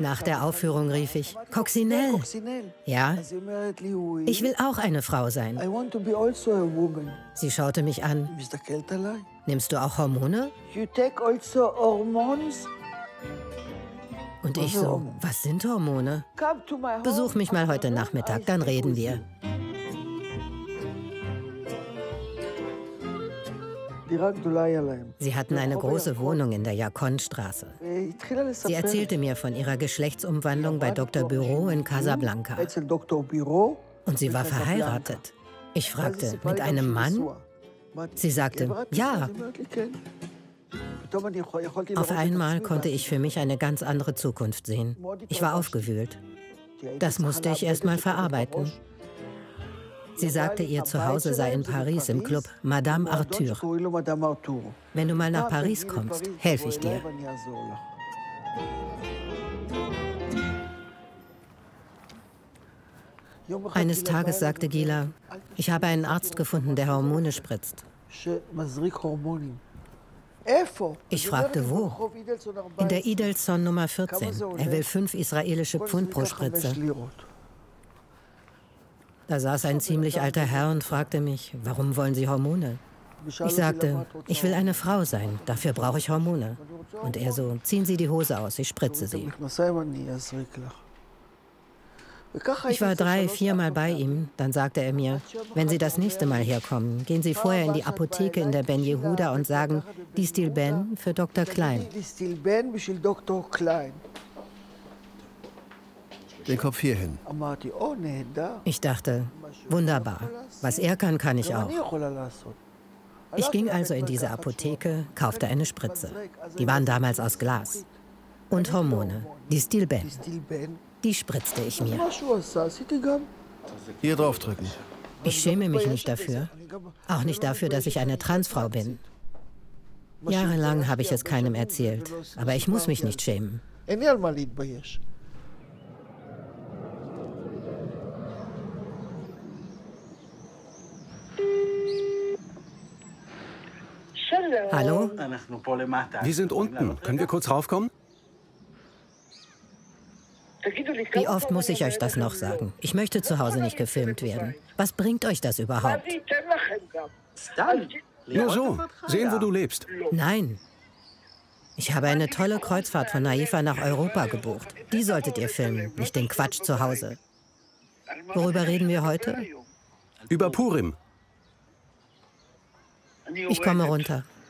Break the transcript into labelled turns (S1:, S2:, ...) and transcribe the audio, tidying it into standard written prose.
S1: Nach der Aufführung rief ich, Coccinelle. Ja, ich will auch eine Frau sein. Sie schaute mich an. Nimmst du auch Hormone? Und ich so, was sind Hormone? Besuch mich mal heute Nachmittag, dann reden wir. Sie hatten eine große Wohnung in der Jakonstraße. Sie erzählte mir von ihrer Geschlechtsumwandlung bei Dr. Bureau in Casablanca. Und sie war verheiratet. Ich fragte, mit einem Mann? Sie sagte, ja. Auf einmal konnte ich für mich eine ganz andere Zukunft sehen. Ich war aufgewühlt. Das musste ich erst mal verarbeiten. Sie sagte, ihr Zuhause sei in Paris im Club Madame Arthur. Wenn du mal nach Paris kommst, helfe ich dir. Eines Tages sagte Gila, ich habe einen Arzt gefunden, der Hormone spritzt. Ich fragte, wo? In der Idelson Nummer 14. Er will 5 israelische Pfund pro Spritze. Da saß ein ziemlich alter Herr und fragte mich, warum wollen Sie Hormone? Ich sagte, ich will eine Frau sein, dafür brauche ich Hormone. Und er so, ziehen Sie die Hose aus, ich spritze sie. Ich war 3-, 4 Mal bei ihm, dann sagte er mir, wenn Sie das nächste Mal herkommen, gehen Sie vorher in die Apotheke in der Ben Yehuda und sagen, Distilben für Dr. Klein.
S2: Den Kopf hier hin.
S1: Ich dachte, wunderbar, was er kann, kann ich auch. Ich ging also in diese Apotheke, kaufte eine Spritze. Die waren damals aus Glas. Und Hormone, Distilben. Die spritzte ich mir.
S2: Hier draufdrücken.
S1: Ich schäme mich nicht dafür. Auch nicht dafür, dass ich eine Transfrau bin. Jahrelang habe ich es keinem erzählt. Aber ich muss mich nicht schämen. Hallo?
S3: Wir sind unten. Können wir kurz raufkommen?
S1: Wie oft muss ich euch das noch sagen? Ich möchte zu Hause nicht gefilmt werden. Was bringt euch das überhaupt?
S3: Nur so. Sehen, wo du lebst.
S1: Nein. Ich habe eine tolle Kreuzfahrt von Haifa nach Europa gebucht. Die solltet ihr filmen, nicht den Quatsch zu Hause. Worüber reden wir heute?
S3: Über Purim.
S1: Ich komme runter.